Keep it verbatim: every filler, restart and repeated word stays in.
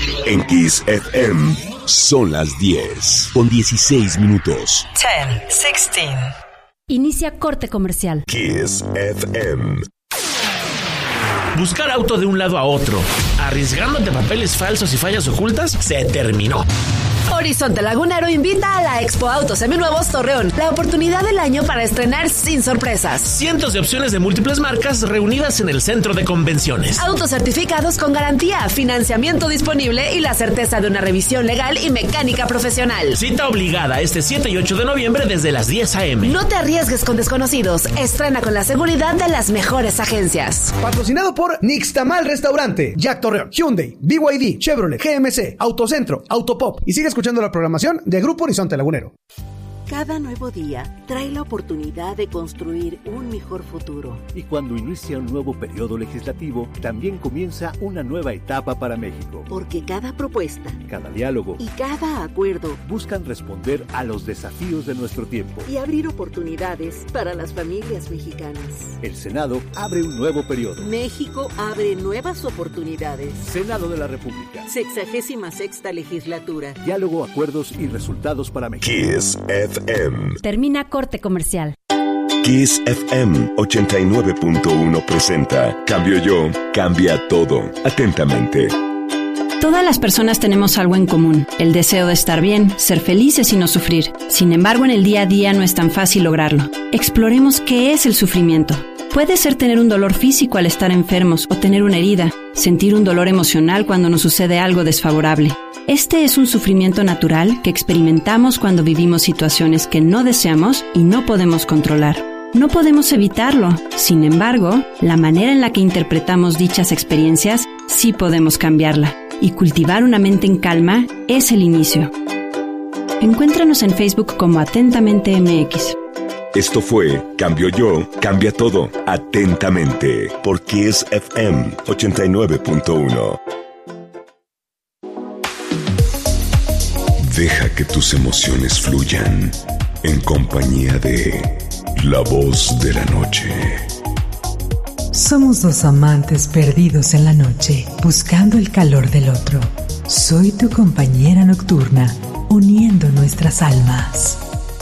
En Kiss F M son las diez con dieciséis minutos. diez, dieciséis. Inicia corte comercial. Kiss F M. Buscar auto de un lado a otro, arriesgándote papeles falsos y fallas ocultas, se terminó. Horizonte Lagunero invita a la Expo Autos Seminuevos Torreón, la oportunidad del año para estrenar sin sorpresas. Cientos de opciones de múltiples marcas reunidas en el centro de convenciones. Autos certificados con garantía, financiamiento disponible y la certeza de una revisión legal y mecánica profesional. Cita obligada este siete y ocho de noviembre desde las diez a.m. No te arriesgues con desconocidos. Estrena con la seguridad de las mejores agencias. Patrocinado por Nixtamal Restaurante, Jack Torreón, Hyundai, B Y D, Chevrolet, G M C, Autocentro, Autopop. Y sigue escuchando la programación de Grupo Horizonte Lagunero. Cada nuevo día trae la oportunidad de construir un mejor futuro. Y cuando inicia un nuevo periodo legislativo, también comienza una nueva etapa para México. Porque cada propuesta, cada diálogo y cada acuerdo buscan responder a los desafíos de nuestro tiempo y abrir oportunidades para las familias mexicanas. El Senado abre un nuevo periodo. México abre nuevas oportunidades. Senado de la República. Sexagésima sexta legislatura. Diálogo, acuerdos y resultados para México. Kiss F M. Termina corte comercial. Kiss F M ochenta y nueve punto uno presenta Cambio Yo, cambia todo. Atentamente. Todas las personas tenemos algo en común, el deseo de estar bien, ser felices y no sufrir. Sin embargo, en el día a día no es tan fácil lograrlo. Exploremos qué es el sufrimiento. Puede ser tener un dolor físico al estar enfermos o tener una herida, sentir un dolor emocional cuando nos sucede algo desfavorable. Este es un sufrimiento natural que experimentamos cuando vivimos situaciones que no deseamos y no podemos controlar. No podemos evitarlo. Sin embargo, la manera en la que interpretamos dichas experiencias sí podemos cambiarla. Y cultivar una mente en calma es el inicio. Encuéntranos en Facebook como Atentamente M X. Esto fue Cambio Yo, cambia todo. Atentamente. Por Kiss F M ochenta y nueve punto uno. Deja que tus emociones fluyan en compañía de La Voz de la Noche. Somos dos amantes perdidos en la noche, buscando el calor del otro. Soy tu compañera nocturna, uniendo nuestras almas.